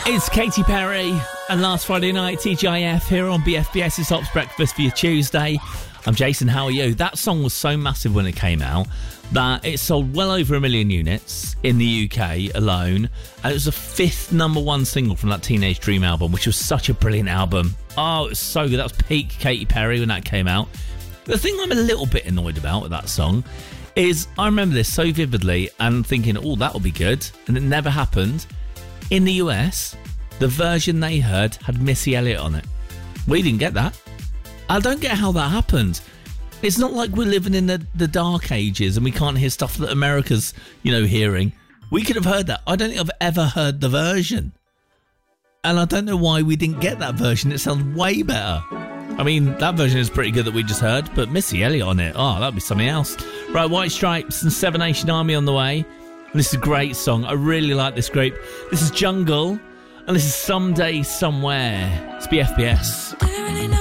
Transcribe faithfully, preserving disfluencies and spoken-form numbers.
It's Katy Perry and Last Friday Night, T G I F here on B F B S's Hops Breakfast for your Tuesday. I'm Jason, how are you? That song was so massive when it came out that it sold well over a million units in the U K alone, and it was the fifth number one single from that Teenage Dream album, which was such a brilliant album. Oh, it was so good. That was peak Katy Perry when that came out. The thing I'm a little bit annoyed about with that song is I remember this so vividly and thinking, oh, that'll be good, and it never happened. In the U S, the version they heard had Missy Elliott on it. We didn't get that. I don't get how that happened. It's not like we're living in the, the dark ages and we can't hear stuff that America's, you know, hearing. We could have heard that. I don't think I've ever heard the version. And I don't know why we didn't get that version. It sounds way better. I mean, that version is pretty good that we just heard, but Missy Elliott on it, oh, that'd be something else. Right, White Stripes and Seven Nation Army on the way. This is a great song. I really like this group. This is Jungle, and this is Someday Somewhere. It's B F B S.